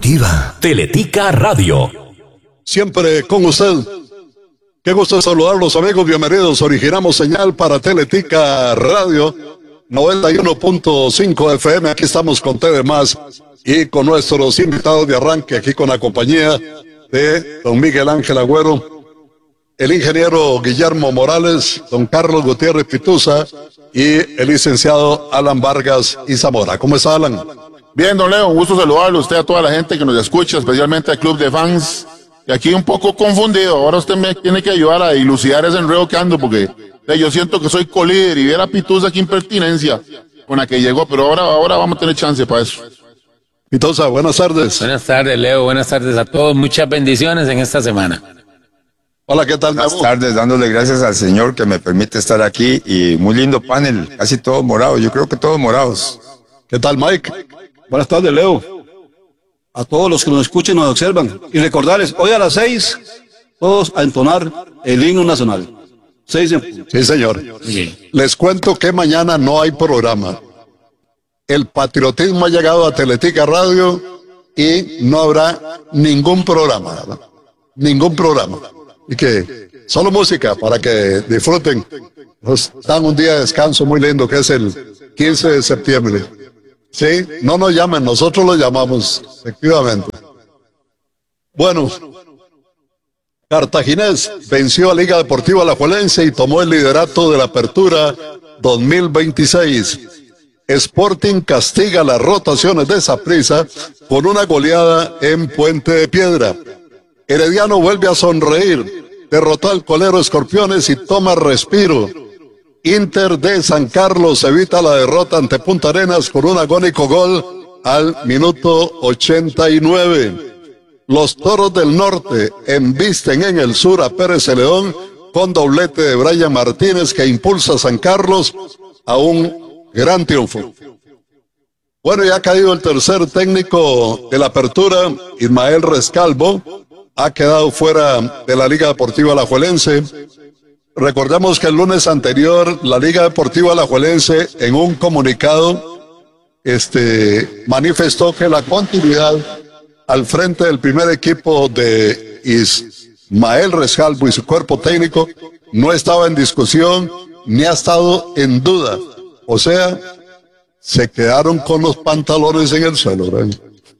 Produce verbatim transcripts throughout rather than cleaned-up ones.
deportiva. Teletica Radio. Siempre con usted. Qué gusto saludarlos, amigos. Bienvenidos. Originamos señal para Teletica Radio noventa y uno punto cinco F M. Aquí estamos con T V Más y con nuestros invitados de arranque, aquí con la compañía de don Miguel Ángel Agüero, el ingeniero Guillermo Morales, don Carlos Gutiérrez Pituza y el licenciado Alan Vargas y Zamora. ¿Cómo está, Alan? Bien, don Leo, un gusto saludarlo a usted, a toda la gente que nos escucha, especialmente al club de fans. Y aquí un poco confundido, ahora usted me tiene que ayudar a dilucidar ese enredo que ando, porque eh, yo siento que soy colíder y viera Pituza, qué impertinencia con la que llegó, pero ahora, ahora vamos a tener chance para eso. Pituza, buenas tardes. Buenas tardes, Leo, buenas tardes a todos, muchas bendiciones en esta semana. Hola, ¿qué tal? Buenas tardes, dándole gracias al Señor que me permite estar aquí y muy lindo panel, casi todos morados, yo creo que todos morados. ¿Qué tal, Mike? Buenas tardes, Leo. A todos los que nos escuchen y nos observan. Y recordarles, hoy a las seis, todos a entonar el himno nacional. Seis en... Sí, señor. Sí. Les cuento que mañana no hay programa. El patriotismo ha llegado a Teletica Radio y no habrá ningún programa, ¿verdad? Ningún programa. Y que solo música para que disfruten. Nos dan un día de descanso muy lindo que es el quince de septiembre. Sí, no nos llamen, nosotros lo llamamos, efectivamente. Bueno, Cartaginés venció a Liga Deportiva Alajuelense y tomó el liderato de la Apertura dos mil veintiséis. Sporting castiga las rotaciones de Saprissa con una goleada en Puente de Piedra. Herediano vuelve a sonreír, derrotó al Colero Escorpiones y toma respiro. Inter de San Carlos evita la derrota ante Punta Arenas con un agónico gol al minuto ochenta y nueve. Los Toros del Norte embisten en el sur a Pérez Celedón con doblete de Brian Martínez que impulsa a San Carlos a un gran triunfo. Bueno, ya ha caído el tercer técnico de la Apertura, Ismael Rescalvo, ha quedado fuera de la Liga Deportiva Alajuelense. Recordemos que el lunes anterior la Liga Deportiva Alajuelense en un comunicado este, manifestó que la continuidad al frente del primer equipo de Ismael Rescalvo y su cuerpo técnico no estaba en discusión ni ha estado en duda. O sea, se quedaron con los pantalones en el suelo, ¿verdad?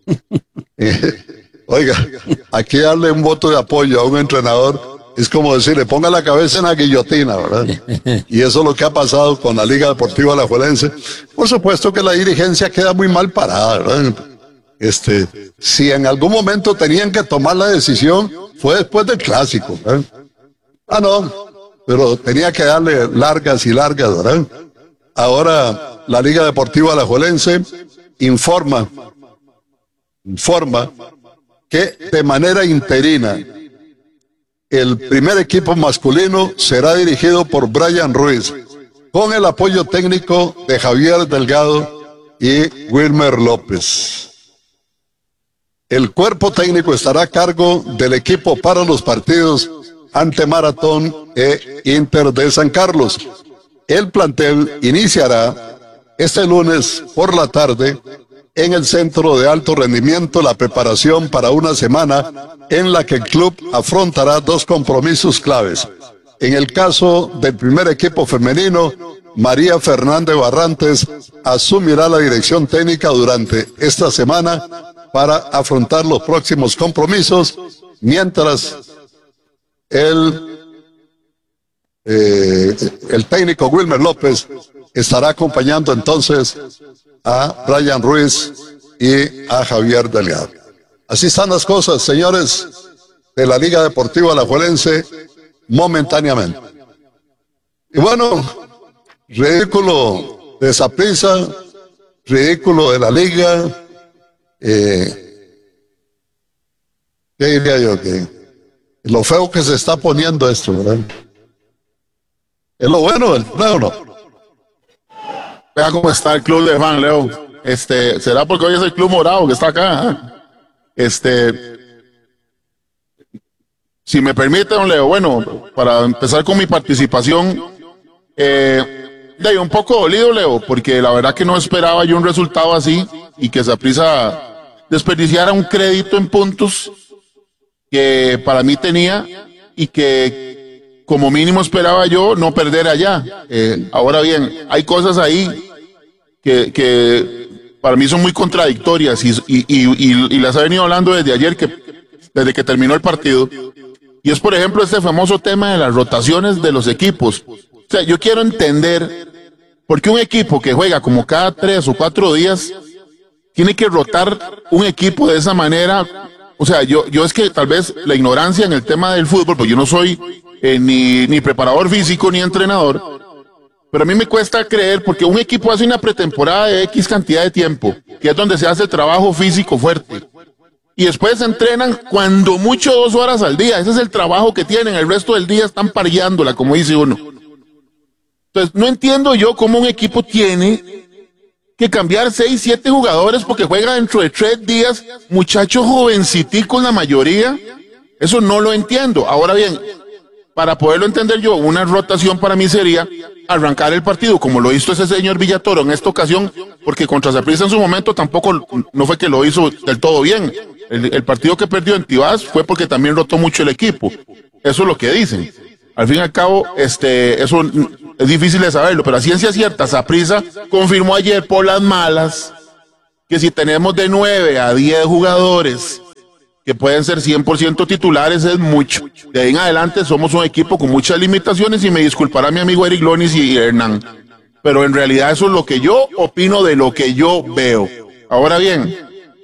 Oiga, aquí darle un voto de apoyo a un entrenador es como decirle, ponga la cabeza en la guillotina, ¿verdad? Y eso es lo que ha pasado con la Liga Deportiva Alajuelense. Por supuesto que la dirigencia queda muy mal parada, ¿verdad? Este, si en algún momento tenían que tomar la decisión, fue después del clásico, ¿verdad? Ah, no, pero tenía que darle largas y largas, ¿verdad? Ahora la Liga Deportiva Alajuelense informa, informa que de manera interina el primer equipo masculino será dirigido por Brian Ruiz, con el apoyo técnico de Javier Delgado y Wilmer López. El cuerpo técnico estará a cargo del equipo para los partidos ante Maratón e Inter de San Carlos. El plantel iniciará este lunes por la tarde en el Centro de Alto Rendimiento la preparación para una semana en la que el club afrontará dos compromisos claves. En el caso del primer equipo femenino, María Fernández Barrantes asumirá la dirección técnica durante esta semana para afrontar los próximos compromisos, mientras el, eh, el técnico Wilmer López estará acompañando entonces a Brian Ruiz y a Javier Delgado. Así están las cosas, señores, de la Liga Deportiva Alajuelense momentáneamente. Y bueno, ridículo de Saprissa, ridículo de la Liga, eh, ¿qué diría yo? Que lo feo que se está poniendo esto, ¿verdad? Es lo bueno del feo, ¿no? Vea cómo está el club de fan, Leo. Este, será porque hoy es el club morado que está acá. ¿eh? Este, si me permite, don Leo, bueno, para empezar con mi participación, eh, de ahí un poco dolido, Leo, porque la verdad que no esperaba yo un resultado así y que Saprissa desperdiciara un crédito en puntos que para mí tenía y que como mínimo esperaba yo no perder allá. Eh, ahora bien, hay cosas ahí que, que para mí son muy contradictorias y, y, y, y las he venido hablando desde ayer, que, desde que terminó el partido. Y es, por ejemplo, este famoso tema de las rotaciones de los equipos. O sea, yo quiero entender por qué un equipo que juega como cada tres o cuatro días tiene que rotar un equipo de esa manera. O sea, yo, yo es que tal vez la ignorancia en el tema del fútbol, pues yo no soy eh, ni, ni preparador físico ni entrenador, pero a mí me cuesta creer porque un equipo hace una pretemporada de X cantidad de tiempo, que es donde se hace el trabajo físico fuerte. Y después se entrenan cuando mucho dos horas al día. Ese es el trabajo que tienen. El resto del día están pareándola, como dice uno. Entonces, no entiendo yo cómo un equipo tiene que cambiar seis, siete jugadores porque juega dentro de tres días, muchachos jovenciticos la mayoría. Eso no lo entiendo. Ahora bien, para poderlo entender yo, una rotación para mí sería arrancar el partido, como lo hizo ese señor Villatoro en esta ocasión, porque contra Saprissa en su momento tampoco, no fue que lo hizo del todo bien. El, el partido que perdió en Tibás fue porque también rotó mucho el equipo. Eso es lo que dicen. Al fin y al cabo, este, eso es difícil de saberlo, pero a ciencia cierta, Saprissa confirmó ayer por las malas que si tenemos de nueve a diez jugadores que pueden ser cien por ciento titulares es mucho. De ahí en adelante somos un equipo con muchas limitaciones y me disculpará mi amigo Eric Lonis y Hernán. Pero en realidad eso es lo que yo opino de lo que yo veo. Ahora bien,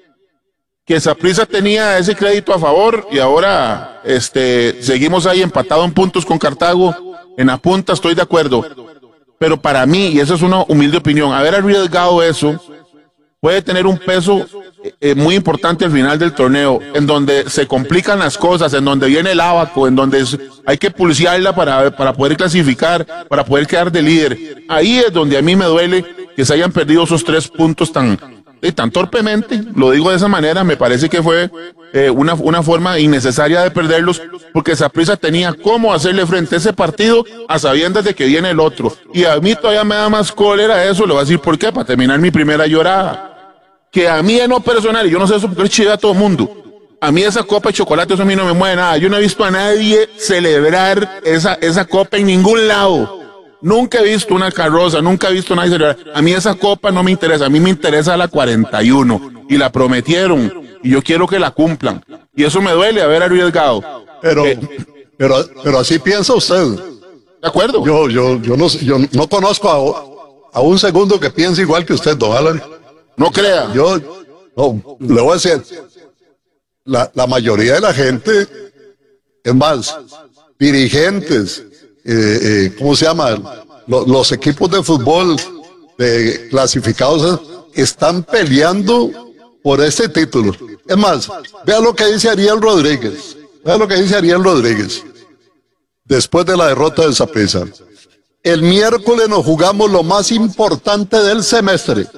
que Saprissa tenía ese crédito a favor y ahora este, seguimos ahí empatados en puntos con Cartago, en la punta, estoy de acuerdo. Pero para mí, y esa es una humilde opinión, haber arriesgado eso puede tener un peso eh, muy importante al final del torneo, en donde se complican las cosas, en donde viene el ábaco, en donde es, hay que pulsearla para, para poder clasificar, para poder quedar de líder. Ahí es donde a mí me duele que se hayan perdido esos tres puntos tan, eh, tan torpemente, lo digo de esa manera. Me parece que fue eh, una, una forma innecesaria de perderlos, porque Saprissa tenía cómo hacerle frente a ese partido a sabiendas de que viene el otro. Y a mí todavía me da más cólera eso, le voy a decir por qué, para terminar mi primera llorada. Que a mí en lo personal, y yo no sé eso porque es chido a todo el mundo, a mí esa copa de chocolate, eso a mí no me mueve nada. Yo no he visto a nadie celebrar esa, esa copa en ningún lado. Nunca he visto una carroza, nunca he visto a nadie celebrar. A mí esa copa no me interesa, a mí me interesa la cuarenta y uno. Y la prometieron, y yo quiero que la cumplan. Y eso me duele haber arriesgado. Pero, eh, pero, pero así piensa usted. ¿De acuerdo? Yo, yo, yo no, yo no conozco a, a un segundo que piense igual que usted, don Alan. No crea. Yo, no, le voy a decir, la, la mayoría de la gente, es más, dirigentes, eh, eh, ¿cómo se llama? Los, los equipos de fútbol de clasificados están peleando por este título. Es más, vea lo que dice Ariel Rodríguez, vea lo que dice Ariel Rodríguez, después de la derrota de Saprissa. El miércoles nos jugamos lo más importante del semestre.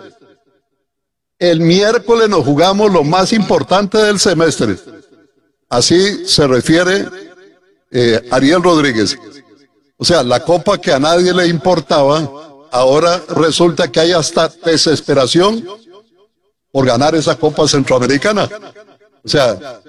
El miércoles nos jugamos lo más importante del semestre. Así se refiere eh, Ariel Rodríguez. O sea, la copa que a nadie le importaba, ahora resulta que hay hasta desesperación por ganar esa copa centroamericana. O sea,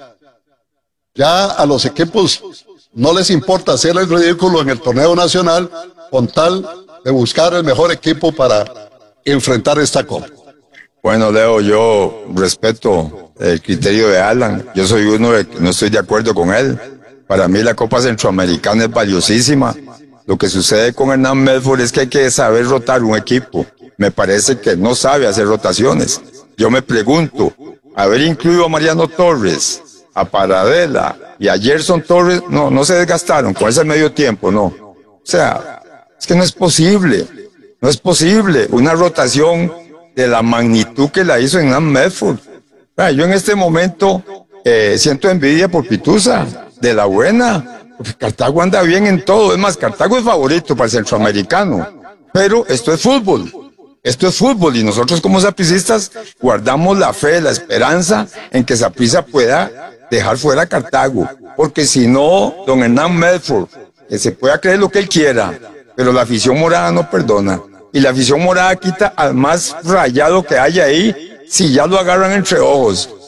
ya a los equipos no les importa hacer el ridículo en el torneo nacional con tal de buscar el mejor equipo para enfrentar esta copa. Bueno, Leo, yo respeto el criterio de Alan. Yo soy uno de que no estoy de acuerdo con él. Para mí la Copa Centroamericana es valiosísima. Lo que sucede con Hernán Medford es que hay que saber rotar un equipo. Me parece que no sabe hacer rotaciones. Yo me pregunto, haber incluido a Mariano Torres, a Paradela y a Gerson Torres, no, no se desgastaron con ese medio tiempo, no. O sea, es que no es posible. No es posible una rotación de la magnitud que la hizo Hernán Medford. Yo en este momento eh, siento envidia por Pituza, de la buena, porque Cartago anda bien en todo. Es más, Cartago es favorito para el centroamericano, pero esto es fútbol, esto es fútbol y nosotros como sapricistas guardamos la fe, la esperanza en que Saprissa pueda dejar fuera a Cartago, porque si no, don Hernán Medford, que se pueda creer lo que él quiera, pero la afición morada no perdona. Y la afición morada quita al más rayado que haya ahí si ya lo agarran entre ojos.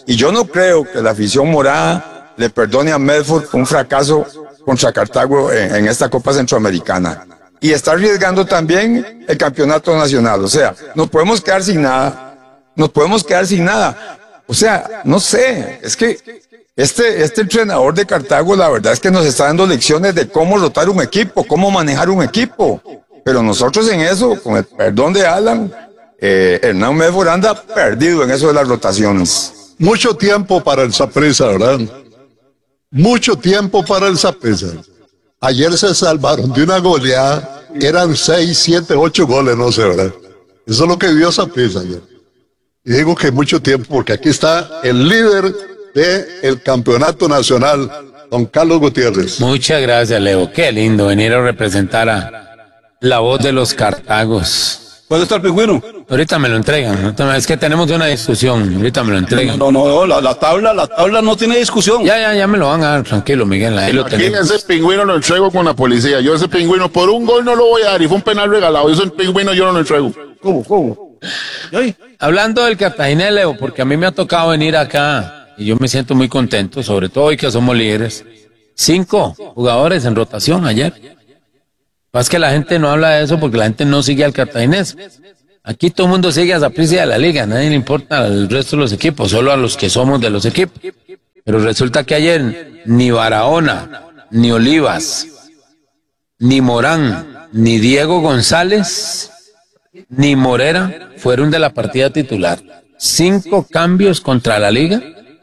Y yo no creo que la afición morada le perdone a Medford un fracaso contra Cartago en, en esta Copa Centroamericana. Y está arriesgando también el campeonato nacional. O sea, nos podemos quedar sin nada. Nos podemos quedar sin nada. O sea, no sé, es que este, este entrenador de Cartago, la verdad es que nos está dando lecciones de cómo rotar un equipo, cómo manejar un equipo. Pero nosotros en eso, con el perdón de Alan, eh, Hernán Medford anda perdido en eso de las rotaciones. Mucho tiempo para el Saprissa, ¿verdad? Mucho tiempo para el Saprissa. Ayer se salvaron de una goleada, eran seis, siete, ocho goles, no sé, ¿verdad? Eso es lo que vio Saprissa ayer. Y digo que mucho tiempo, porque aquí está el líder del campeonato nacional, don Carlos Gutiérrez. Muchas gracias, Leo. Qué lindo venir a representar a la voz de los Cartagos. ¿Puede estar el pingüino? Ahorita me lo entregan. ahorita- Es que tenemos una discusión. Ahorita me lo entregan. No, no, no, la, la tabla, la tabla no tiene discusión. Ya, ya, ya me lo van a dar. Tranquilo, Miguel. Ahí lo Aquí tenemos. ese pingüino lo entrego con la policía. Yo ese pingüino por un gol no lo voy a dar y fue un penal regalado. Ese pingüino yo no lo entrego. ¿Cómo, cómo? Ay, Hablando del Cartaginés, Leo, porque a mí me ha tocado venir acá y yo me siento muy contento, sobre todo hoy que somos líderes. Cinco jugadores en rotación ayer. Más que la gente no habla de eso porque la gente no sigue al Cartaginés. Aquí todo el mundo sigue a Saprissa y a la liga, nadie le importa al resto de los equipos, solo a los que somos de los equipos. Pero resulta que ayer ni Barahona, ni Olivas, ni Morán, ni Diego González, ni Morera fueron de la partida titular. Cinco cambios contra la liga.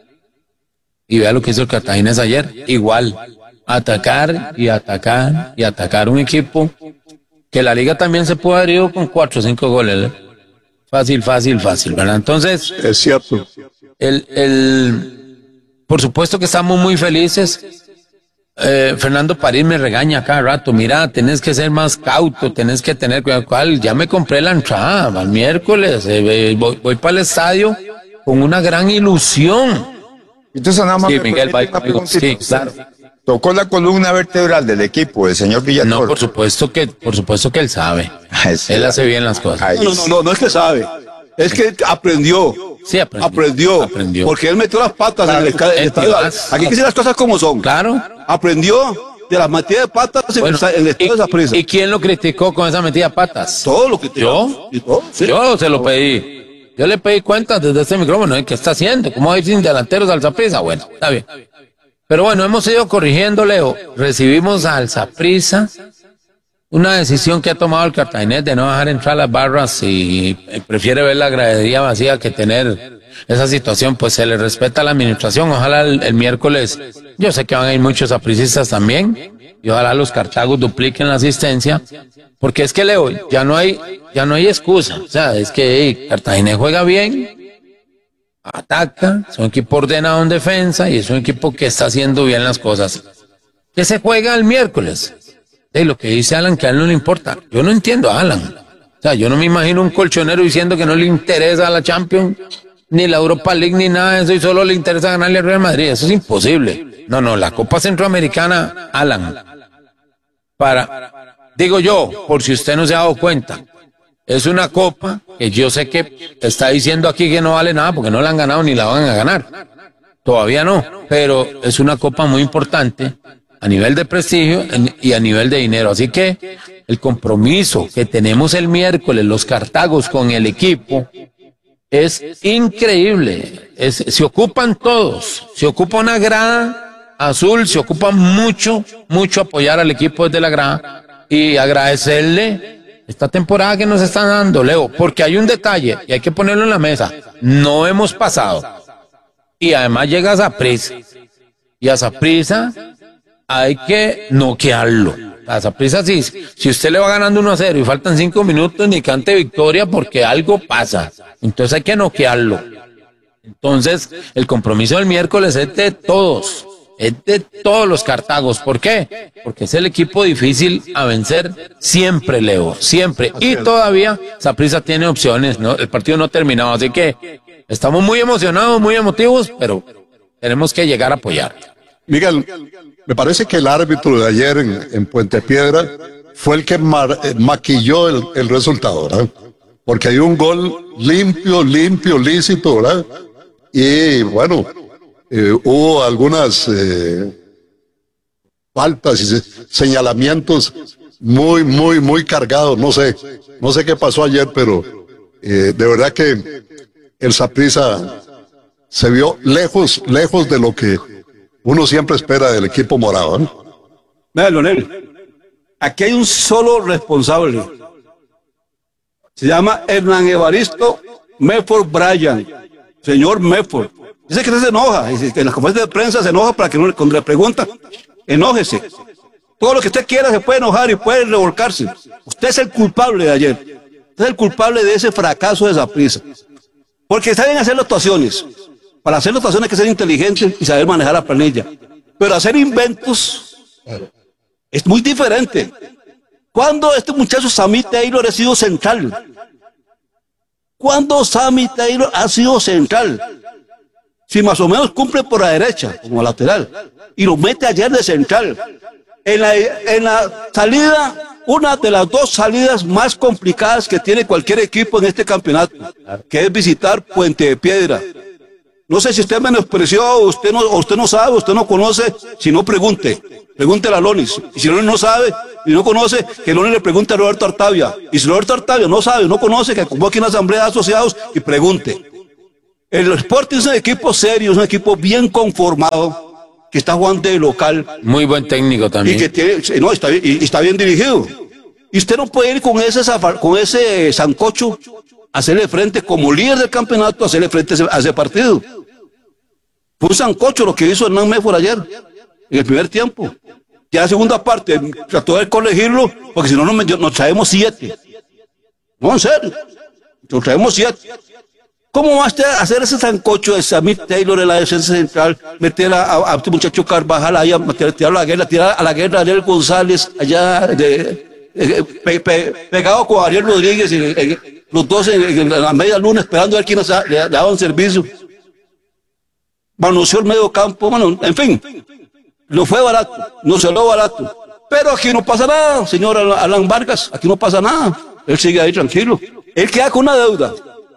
Y vea lo que hizo el Cartaginés ayer. Igual, atacar y atacar y atacar un equipo que la liga también se puede haber ido con cuatro o cinco goles. ¿eh? Fácil, fácil, fácil, ¿verdad? Entonces, Es cierto. el, el, por supuesto que estamos muy felices. Eh, Fernando París me regaña cada rato. Mira, tenés que ser más cauto, tenés que tener cuidado. ¿Cuál? Ya me compré la entrada al miércoles. eh, voy, voy para el estadio con una gran ilusión. Entonces nada más Sí, me Miguel, permite va una conmigo. Sí, preguntita. claro. Tocó la columna vertebral del equipo, el señor Villatoro. No, por supuesto que, por supuesto que él sabe. Ay, sí. Él hace bien las cosas. Ay, no, no, no, no es que sabe. Es que aprendió. Sí, aprendió. Aprendió. Aprendió. Porque él metió las patas en el, esca- el Él estadio. más. Aquí hay que decir las cosas como son. Claro. Aprendió de las metidas de patas en Bueno, el esta- en el estadio de Saprissa. ¿y, ¿Y quién lo criticó con esa metida de patas? Todo lo que te ¿Yo? y todo, sí. Yo se lo pedí. Yo le pedí cuentas desde este micrófono. ¿eh? ¿Qué está haciendo? ¿Cómo va a ir sin delanteros al Saprissa? Bueno, está bien. Pero bueno, hemos ido corrigiendo, Leo. Recibimos al Saprissa una decisión que ha tomado el Cartaginés de no dejar entrar las barras y prefiere ver la gradería vacía que tener esa situación. Pues se le respeta a la administración. Ojalá el, el miércoles, yo sé que van a ir muchos sapricistas también, y ojalá los Cartagos dupliquen la asistencia, porque es que, Leo, ya no hay, ya no hay excusa. O sea, es que hey, Cartaginés juega bien, ataca, es un equipo ordenado en defensa y es un equipo que está haciendo bien las cosas. ¿Qué se juega el miércoles? De lo que dice Alan, que a él no le importa. Yo no entiendo a Alan. O sea, yo no me imagino un colchonero diciendo que no le interesa la Champions, ni la Europa League, ni nada de eso, y solo le interesa ganarle al Real Madrid. Eso es imposible. No, no, la Copa Centroamericana, Alan, para, digo yo, por si usted no se ha dado cuenta, es una copa que yo sé que está diciendo aquí que no vale nada porque no la han ganado ni la van a ganar. Todavía no, pero es una copa muy importante a nivel de prestigio y a nivel de dinero. Así que el compromiso que tenemos el miércoles los Cartagos con el equipo es increíble. Es, se ocupan todos, se ocupa una grada azul, se ocupa mucho, mucho apoyar al equipo desde la grada y agradecerle esta temporada que nos están dando, Leo, porque hay un detalle y hay que ponerlo en la mesa. No hemos pasado. Y además llega a Saprissa. Y a Saprissa hay que noquearlo. A Saprissa, sí, si usted le va ganando uno a cero y faltan cinco minutos, ni cante victoria porque algo pasa. Entonces hay que noquearlo. Entonces, el compromiso del miércoles es de todos. Es de todos los Cartagos. ¿Por qué? Porque es el equipo difícil a vencer siempre, Leo, siempre. Y todavía Saprissa tiene opciones, ¿no? El partido no ha terminado, así que estamos muy emocionados, muy emotivos, pero tenemos que llegar a apoyar. Miguel, me parece que el árbitro de ayer en, en Puente Piedra fue el que mar, eh, maquilló el, el resultado, ¿verdad? Porque hay un gol limpio, limpio, lícito, ¿verdad? y bueno, eh, hubo algunas eh, faltas y se- señalamientos muy, muy, muy cargados, no sé, no sé qué pasó ayer, pero eh, de verdad que el Saprissa se vio lejos, lejos de lo que uno siempre espera del equipo morado, ¿no? Vea, Leonel, aquí hay un solo responsable. Se llama Hernán Evaristo Medford Bryan. Señor Medford. Dice que se enoja. Dice que en las conferencias de prensa se enoja para que no, cuando le preguntan, enójese. Todo lo que usted quiera se puede enojar y puede revolcarse. Usted es el culpable de ayer. Usted es el culpable de ese fracaso de Saprissa. Porque saben hacer actuaciones. Para hacer actuaciones hay que ser inteligente y saber manejar la planilla. Pero hacer inventos es muy diferente. ¿Cuándo este muchacho Sammy Taylor ha sido central? ¿Cuándo Sammy Taylor ha sido central? Si más o menos cumple por la derecha, como lateral, y lo mete ayer de central. En la, en la salida, una de las dos salidas más complicadas que tiene cualquier equipo en este campeonato, que es visitar Puente de Piedra. No sé si usted menospreció, usted no, usted no sabe, usted no conoce, si no pregunte, pregúntele a Lonis. Y si Lonis no sabe, y no conoce, que Lonis le pregunte a Roberto Artavia. Y si Roberto Artavia no sabe, no conoce, que convoque una asamblea de asociados y pregunte. El Sporting es un equipo serio, es un equipo bien conformado, que está jugando de local. Muy buen técnico Y también. que tiene, no, está bien, y, y está bien dirigido. Y usted no puede ir con ese, zafa- con ese sancocho, a hacerle frente como líder del campeonato, a hacerle frente a ese, a ese partido. Fue un sancocho lo que hizo Hernán Medford ayer, en el primer tiempo. Ya la segunda parte, trató de corregirlo, porque si no nos, nos traemos siete. No, en serio, nos traemos siete. ¿Cómo va usted a hacer ese sancocho de Sammy Taylor en la defensa central, meter a, a, a este muchacho Carvajal ahí, a meter, tirar a la guerra, tirar a la guerra a Ariel González, allá de, eh, pe, pe, pegado con Ariel Rodríguez, y, eh, los dos en, en la media luna esperando a ver quién le, le daban servicio? Manoseó el medio campo, bueno, en fin, no fue barato, no se lo barato. Pero aquí no pasa nada, señor Alan Vargas, aquí no pasa nada. Él sigue ahí tranquilo. Él queda con una deuda.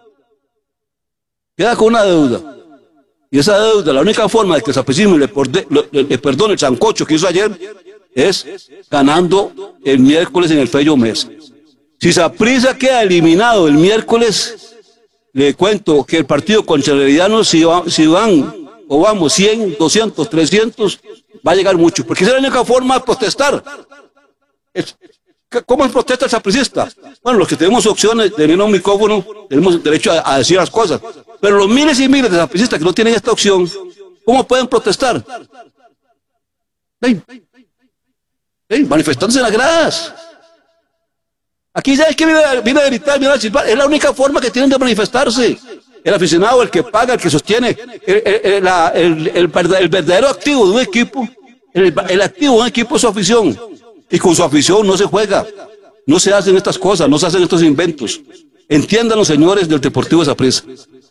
Queda con una deuda. Y esa deuda, la única forma de que el sapricismo le, le, le, le perdone el sancocho que hizo ayer es ganando el miércoles en el Fello Mesa. Si Saprissa queda eliminado el miércoles, le cuento que el partido contra el Herediano, si, va, si van o vamos cien, doscientos, trescientos, va a llegar mucho, porque esa es la única forma de protestar. Es, ¿cómo es protesta el sapricista? Bueno, los que tenemos opciones de venir a un micrófono, tenemos derecho a, a decir las cosas, pero los miles y miles de sapricistas que no tienen esta opción, ¿cómo pueden protestar? Ven, ven, manifestándose en las gradas. Aquí ya es que viene, viene a gritar, viene a silbar, es la única forma que tienen de manifestarse. El aficionado, el que paga, el que sostiene, el, el, la, el, el, el verdadero activo de un equipo, el, el activo de un equipo es su afición. Y con su afición no se juega, no se hacen estas cosas, no se hacen estos inventos. Entiendan los señores del Deportivo Saprissa.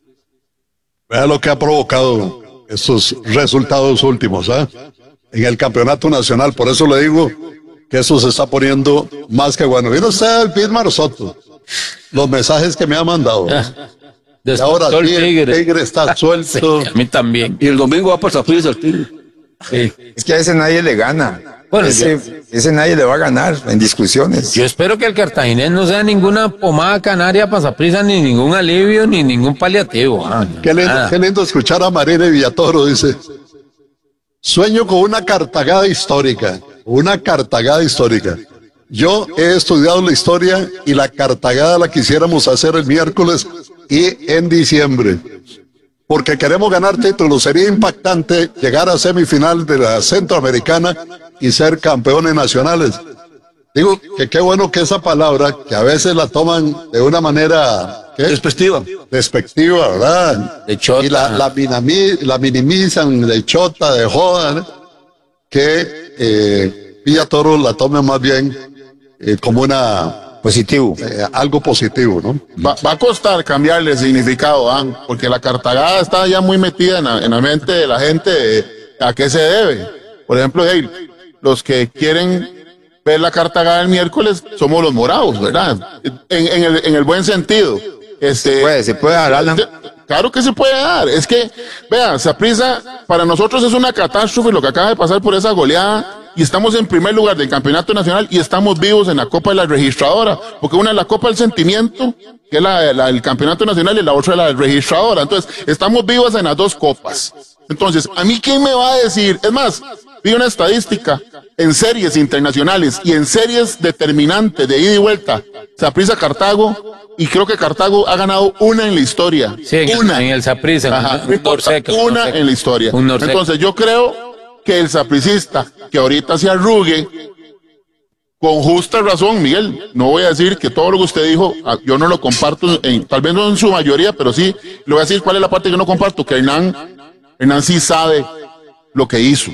Vea lo que ha provocado estos resultados últimos, ¿eh? En el campeonato nacional. Por eso le digo que eso se está poniendo más que bueno. Mira usted el Bismar Soto, los mensajes que me ha mandado. Y ahora sí, el tigre. tigre está suelto. Sí, a mí también. Y el domingo va para Saprissa el tigre. Sí. Es que a ese nadie le gana. Bueno, ese, yo, ese nadie le va a ganar en discusiones. Yo espero que el cartaginés no sea ninguna pomada canaria para Saprissa, ni ningún alivio, ni ningún paliativo. Ah, no, qué, lindo, qué lindo escuchar a Marina y Villatoro, dice. Sueño con una cartagada histórica, una cartagada histórica. Yo he estudiado la historia y la cartagada la quisiéramos hacer el miércoles y en diciembre. Porque queremos ganar títulos. Sería impactante llegar a semifinal de la Centroamericana y ser campeones nacionales. Digo que qué bueno que esa palabra, que a veces la toman de una manera ¿qué? Despectiva. Despectiva, ¿verdad? De chota. Y la, la, minami, la minimizan de chota, de joda, ¿no? Que eh, Villatoro la tome más bien eh, como una... Positivo. Eh, algo positivo, ¿no? Va, va a costar cambiarle el significado, ¿eh? Porque la cartagada está ya muy metida en la, en la mente de la gente eh, a qué se debe. Por ejemplo, hey, los que quieren ver la cartagada el miércoles somos los morados, ¿verdad? En, en, el, en el buen sentido. Este, se puede, se puede hablar. te, Claro que se puede dar. Es que, vea, Saprissa para nosotros es una catástrofe lo que acaba de pasar por esa goleada y estamos en primer lugar del campeonato nacional y estamos vivos en la Copa de la Registradora, porque una es la Copa del Sentimiento, que es la, la del campeonato nacional, y la otra es la Registradora. Entonces, estamos vivos en las dos copas. Entonces, ¿a mí quién me va a decir? Es más, vi una estadística en series internacionales y en series determinantes de ida y vuelta. Saprissa Cartago, y creo que Cartago ha ganado una en la historia. Sí, en, una. en el Saprissa. Ajá, Un norseco, una norseco. en la historia. Un norseco. Entonces, yo creo que el sapricista, que ahorita se arrugue, con justa razón, Miguel, no voy a decir que todo lo que usted dijo, yo no lo comparto, en, tal vez no en su mayoría, pero sí, le voy a decir cuál es la parte que no comparto, que Hernán, Hernán sí sabe lo que hizo.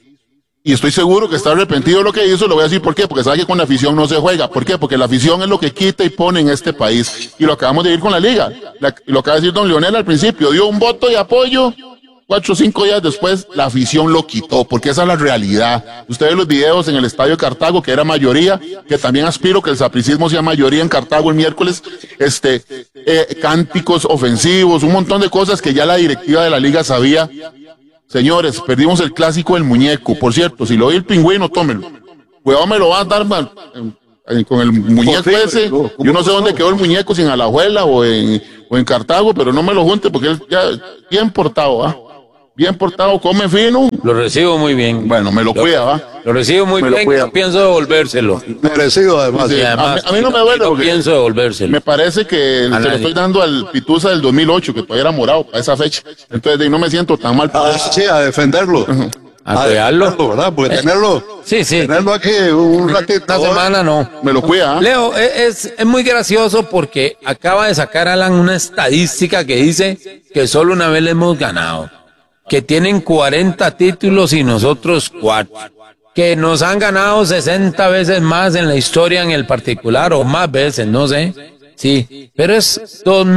Y estoy seguro que está arrepentido de lo que hizo, le voy a decir por qué, porque sabe que con la afición no se juega. ¿Por qué? Porque la afición es lo que quita y pone en este país. Y lo acabamos de ir con la liga. La, lo acaba de decir don Leonel al principio, dio un voto de apoyo, cuatro o cinco días después la afición lo quitó, porque esa es la realidad. Ustedes los videos en el Estadio de Cartago, que era mayoría, que también aspiro que el sapricismo sea mayoría en Cartago el miércoles, este, eh, cánticos ofensivos, un montón de cosas que ya la directiva de la liga sabía. Señores, perdimos el clásico del muñeco. Por cierto, si lo oye el pingüino, tómelo. Cuidado, me lo va a dar man, eh, con el muñeco ese. Yo no sé dónde quedó el muñeco, si en Alajuela o en, o en Cartago, pero no me lo junte porque él ya bien portado, ¿ah? Bien portado, come fino. Lo recibo muy bien. Bueno, me lo cuida, ¿va? Lo recibo muy Me lo bien, cuida. no pienso devolvérselo. Merecido, además. Sí, Y además, a mí- a mí no me duele no porque- pienso devolvérselo. Me parece que se lo nadie. estoy dando al Pitusa del dos mil ocho, que todavía era morado para esa fecha. Entonces, de ahí no me siento tan mal. Ah, sí, a defenderlo. A A cuidarlo. defenderlo, ¿verdad? Porque tenerlo, Sí, sí. tenerlo aquí un ratito. Una semana no. Me lo cuida, ¿ah? Leo, es, es, es muy gracioso porque acaba de sacar Alan una estadística que dice que solo una vez le hemos ganado, que tienen cuarenta títulos y nosotros cuatro, que nos han ganado sesenta veces más en la historia en el particular, o más veces, no sé, sí, pero es dos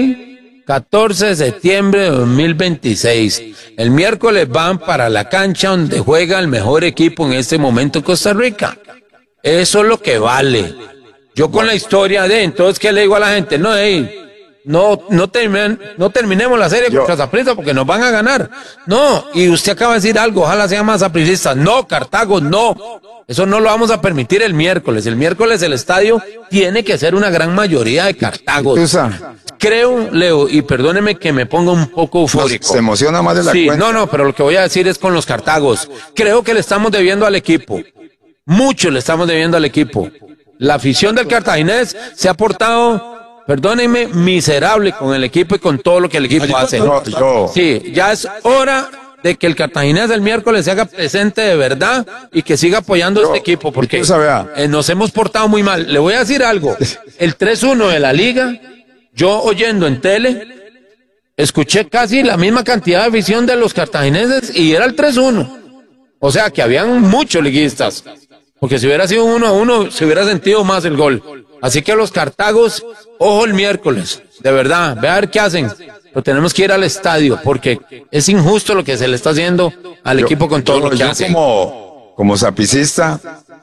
mil catorce de septiembre de dos mil veintiséis. El miércoles van para la cancha donde juega el mejor equipo en este momento en Costa Rica. Eso es lo que vale. Yo con la historia de, entonces, ¿qué le digo a la gente? No, hey, no, no, terminen, no terminemos la serie Yo- contra Saprissa porque nos van a ganar. No, y usted acaba de decir algo, ojalá sean más sapricistas. No, Cartago, no. Eso no lo vamos a permitir el miércoles. El miércoles el estadio tiene que ser una gran mayoría de Cartago. Tusa, Creo, Leo, y perdóneme que me ponga un poco eufórico. se emociona más de la Sí, cuenta. no, no, pero lo que voy a decir es con los Cartagos. Creo que le estamos debiendo al equipo. Mucho le estamos debiendo al equipo. La afición del cartaginés se ha portado, perdónenme, miserable con el equipo y con todo lo que el equipo hace. Yo, yo, Sí, ya es hora de que el cartaginés el miércoles se haga presente de verdad y que siga apoyando a este equipo, porque Tusa, vea. eh, nos hemos portado muy mal. Le voy a decir algo. El tres uno de la liga, yo oyendo en tele, escuché casi la misma cantidad de afición de los cartagineses y era el tres uno. O sea que habían muchos liguistas. Porque si hubiera sido uno a uno, se hubiera sentido más el gol. Así que los Cartagos, ojo el miércoles. De verdad, ve a ver qué hacen. Pero tenemos que ir al estadio porque es injusto lo que se le está haciendo al yo- equipo con todo yo- lo que yo hace. como, como sapicista,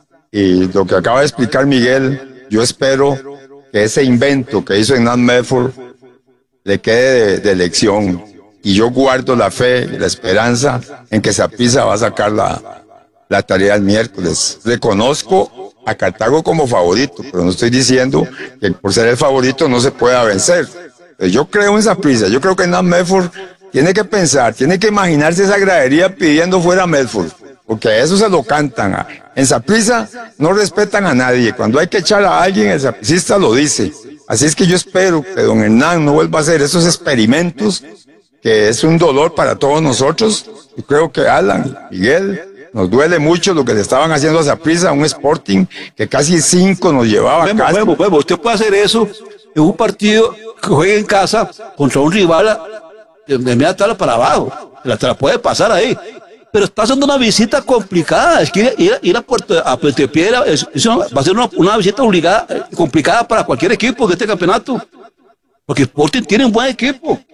y lo que acaba de explicar Miguel, yo espero que ese invento que hizo Hernán Medford le quede de, de lección. Y yo guardo la fe y la esperanza en que Saprissa va a sacar la, la tarea el miércoles. Reconozco a Cartago como favorito, pero no estoy diciendo que por ser el favorito no se pueda vencer. Yo creo en Saprissa, yo creo que Hernán Medford tiene que pensar, tiene que imaginarse esa gradería pidiendo fuera a Medford, porque a eso se lo cantan. En Saprissa no respetan a nadie, cuando hay que echar a alguien el sapricista lo dice. Así es que yo espero que don Hernán no vuelva a hacer esos experimentos, que es un dolor para todos nosotros. Yo creo que Alan, Miguel, nos duele mucho lo que le estaban haciendo a Saprissa, un Sporting que casi cinco nos llevaba a Huevo, casa. huevo, huevo. Usted puede hacer eso en un partido que juegue en casa contra un rival de, de media tabla para abajo. Se la, se la puede pasar ahí. Pero está haciendo una visita complicada. Es que ir, ir, ir a Puerto a Puerto Piedra es, eso va a ser una, una visita obligada, eh, complicada para cualquier equipo de este campeonato. Porque Sporting tiene un buen equipo.